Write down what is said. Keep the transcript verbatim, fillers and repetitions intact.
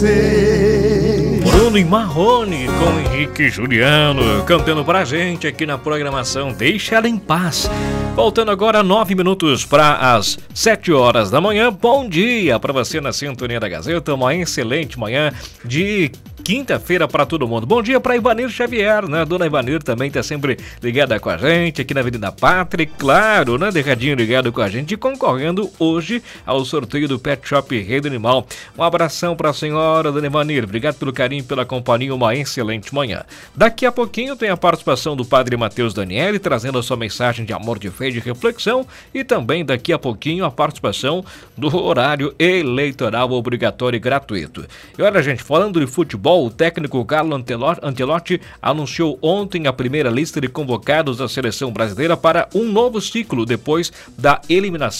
Bruno e Marrone com Henrique e Juliano cantando pra gente aqui na programação Deixa Ela em Paz. Voltando agora, nove minutos para as sete horas da manhã. Bom dia para você na sintonia da Gazeta. Uma excelente manhã de quinta-feira para todo mundo. Bom dia para Ivanir Xavier, né? A dona Ivanir também está sempre ligada com a gente aqui na Avenida Pátria, claro, né? Decadinho ligado com a gente e concorrendo hoje ao sorteio do Pet Shop Rei do Animal. Um abração para a senhora, dona Ivanir. Obrigado pelo carinho, pela companhia. Uma excelente manhã. Daqui a pouquinho tem a participação do Padre Matheus Daniele trazendo a sua mensagem de amor, de fé e de reflexão, e também daqui a pouquinho a participação do horário eleitoral obrigatório e gratuito. E olha, gente, falando de futebol, o técnico Carlo Ancelotti anunciou ontem a primeira lista de convocados da seleção brasileira para um novo ciclo depois da eliminação